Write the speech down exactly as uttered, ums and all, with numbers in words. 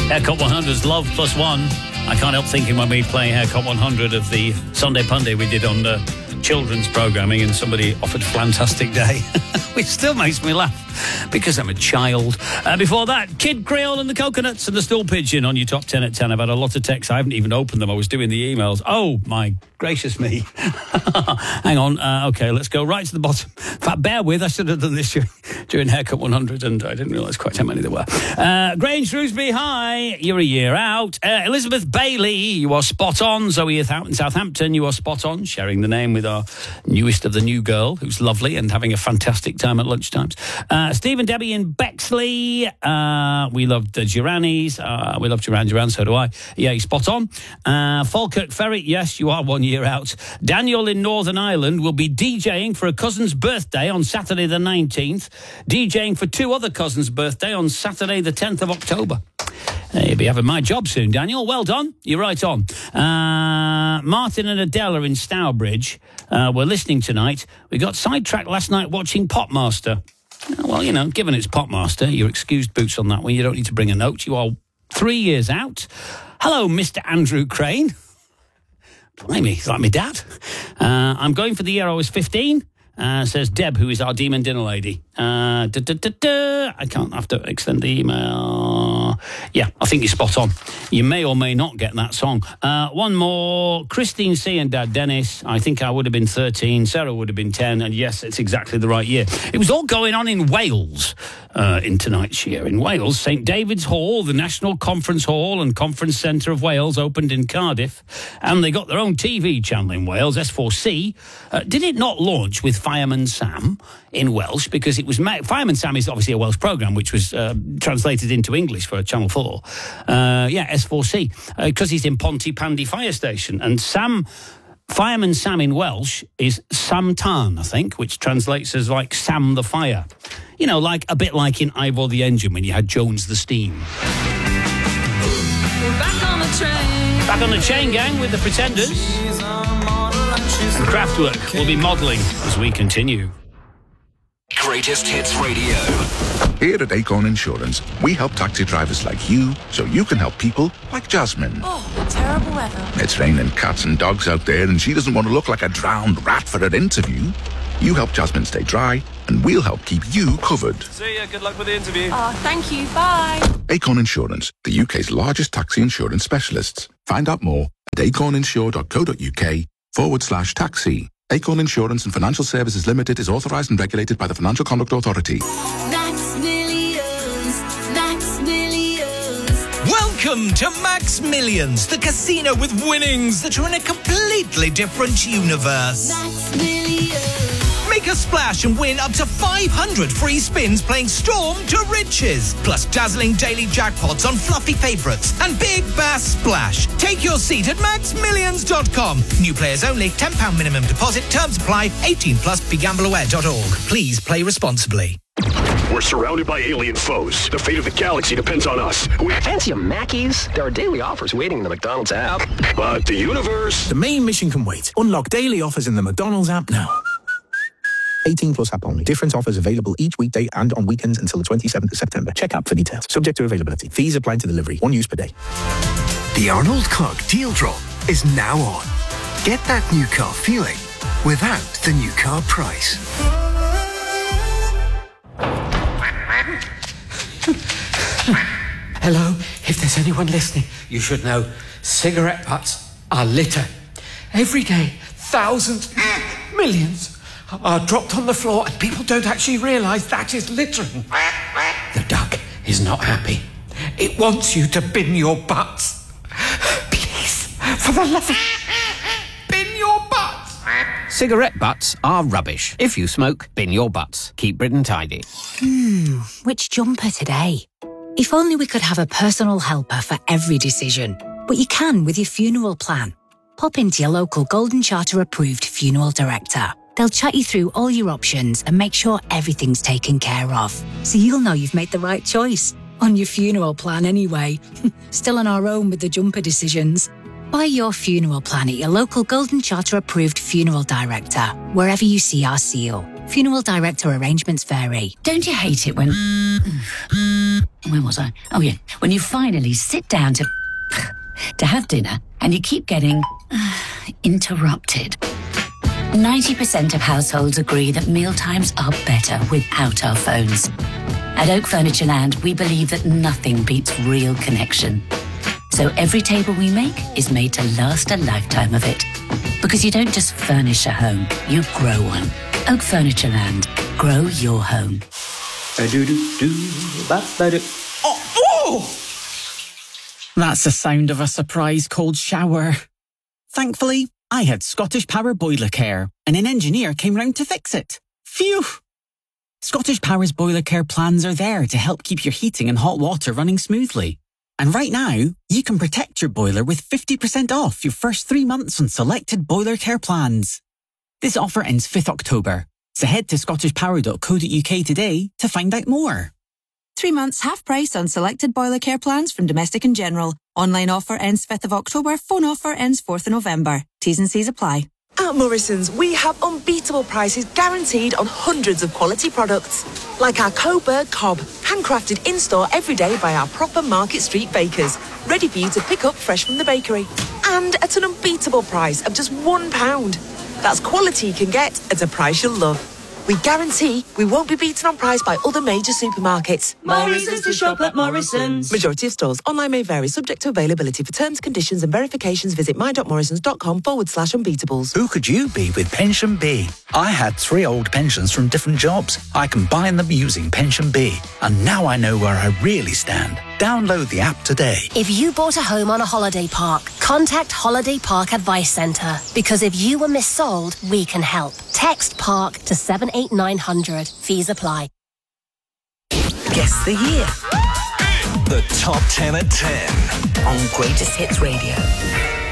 Haircut one hundred's Love Plus One. I can't help thinking when we play Haircut one hundred of the Sunday Punday we did on uh, children's programming, and somebody offered Fantastic Day, which still makes me laugh because I'm a child. Uh, before that, Kid Creole and the Coconuts and the Stool Pigeon on your top ten at ten. I've had a lot of texts. I haven't even opened them. I was doing the emails. Oh, my gracious me. Hang on. Uh, okay, let's go right to the bottom. In fact, bear with. I should have done this during, during Haircut one hundred, and I didn't realise quite how many there were. Uh, Grange Shrewsbury, hi. You're a year out. Uh, Elizabeth Bailey, you are spot on. Zoe in Southampton, you are spot on. Sharing the name with our newest of the new girl, who's lovely and having a fantastic time at lunchtimes. Uh, Steve and Debbie in Bexley. Uh, we loved the Giranis. Uh, we love Duran Duran, so do I. Yeah, spot on. Uh, Falkirk Ferry, yes, you are one year out. Daniel in Northern Ireland will be DJing for a cousin's birthday on Saturday the nineteenth. DJing for two other cousins' birthday on Saturday the tenth of October. Uh, you'll be having my job soon, Daniel. Well done. You're right on. Uh, Martin and Adela in Stourbridge uh, were listening tonight. We got sidetracked last night watching Popmaster. Well, you know, given it's Popmaster, you're excused boots on that one. You don't need to bring a note. You are three years out. Hello, Mister Andrew Crane. Blimey, he's like my dad. Uh, I'm going for the year I was fifteen, uh, says Deb, who is our demon dinner lady. Uh, da, da, da, da. I can't have to extend the email. Yeah, I think you're spot on. You may or may not get that song. Uh, one more. Christine C and Dad Dennis. I think I would have been thirteen. Sarah would have been ten. And yes, it's exactly the right year. It was all going on in Wales uh, in tonight's year. In Wales, St David's Hall, the National Conference Hall and Conference Centre of Wales, opened in Cardiff. And they got their own T V channel in Wales, S four C. Uh, did it not launch with Fireman Sam in Welsh? Because it was ma- Fireman Sam is obviously a Welsh programme which was uh, translated into English for Channel four. Uh, yeah, S four C, because uh, he's in Pontypandy Fire Station. And Sam, Fireman Sam in Welsh is Sam Tan, I think, which translates as like Sam the Fire. You know, like a bit like in Ivor the Engine when you had Jones the Steam. We're back on the train. Back on the chain gang with the Pretenders. And Kraftwerk will be modelling as we continue. Greatest Hits Radio. Here at Acorn Insurance, we help taxi drivers like you so you can help people like Jasmine. Oh, terrible weather. It's raining cats and dogs out there and she doesn't want to look like a drowned rat for her interview. You help Jasmine stay dry and we'll help keep you covered. See ya, good luck with the interview. Oh, thank you, bye. Acorn Insurance, the U K's largest taxi insurance specialists. Find out more at acorninsure.co.uk forward slash taxi. Acorn Insurance and Financial Services Limited is authorised and regulated by the Financial Conduct Authority. Max Millions, Max Millions. Welcome to Max Millions, the casino with winnings that are in a completely different universe. Max Millions. Make a splash and win up to five hundred free spins playing Storm to Riches. Plus dazzling daily jackpots on fluffy favourites and Big Bass Splash. Take your seat at max millions dot com. New players only, ten pounds minimum deposit. Terms apply. eighteen plus, be gamble aware dot org. Please play responsibly. We're surrounded by alien foes. The fate of the galaxy depends on us. We Fancy a Mackey's? There are daily offers waiting in the McDonald's app. But the universe... The main mission can wait. Unlock daily offers in the McDonald's app now. eighteen plus app only. Different offers available each weekday and on weekends until the twenty-seventh of September. Check app for details. Subject to availability. Fees apply to delivery. One use per day. The Arnold Clark deal drop is now on. Get that new car feeling without the new car price. Hello, if there's anyone listening, you should know cigarette butts are litter. Every day, thousands, millions are dropped on the floor and people don't actually realise that is littering. The duck is not happy. It wants you to bin your butts. Please, for the love of... bin your butts. Cigarette butts are rubbish. If you smoke, bin your butts. Keep Britain tidy. Hmm, which jumper today? If only we could have a personal helper for every decision. But you can with your funeral plan. Pop into your local Golden Charter approved funeral director. They'll chat you through all your options and make sure everything's taken care of. So you'll know you've made the right choice. On your funeral plan anyway. Still on our own with the jumper decisions. Buy your funeral plan at your local Golden Charter approved funeral director, wherever you see our seal. Funeral director arrangements vary. Don't you hate it when... where was I? Oh yeah, when you finally sit down to to have dinner and you keep getting uh, interrupted. ninety percent of households agree that mealtimes are better without our phones. At Oak Furniture Land, we believe that nothing beats real connection. So every table we make is made to last a lifetime of it. Because you don't just furnish a home, you grow one. Oak Furniture Land. Grow your home. Oh, oh! That's the sound of a surprise cold shower. Thankfully, I had Scottish Power Boiler Care, and an engineer came round to fix it. Phew! Scottish Power's Boiler Care plans are there to help keep your heating and hot water running smoothly. And right now, you can protect your boiler with fifty percent off your first three months on selected Boiler Care plans. This offer ends fifth of October, so head to scottish power dot co dot uk today to find out more. Three months half price on selected Boiler Care plans from Domestic and General. Online offer ends fifth of October. Phone offer ends fourth of November. T's and C's apply. At Morrison's, we have unbeatable prices guaranteed on hundreds of quality products. Like our Coburg Cob, handcrafted in-store every day by our proper Market Street bakers. Ready for you to pick up fresh from the bakery. And at an unbeatable price of just one pound. That's quality you can get at a price you'll love. We guarantee we won't be beaten on price by other major supermarkets. Morrison's to shop at Morrison's. Majority of stores. Online may vary, subject to availability. For terms, conditions and verifications, visit my.morrisons.com forward slash unbeatables. Who could you be with Pension B? I had three old pensions from different jobs. I combined them using Pension B. And now I know where I really stand. Download the app today. If you bought a home on a holiday park, contact Holiday Park Advice Centre. Because if you were missold, we can help. Text PARK to seven eight nine hundred. Fees apply. Guess the year. The top ten at ten. On Greatest Hits Radio.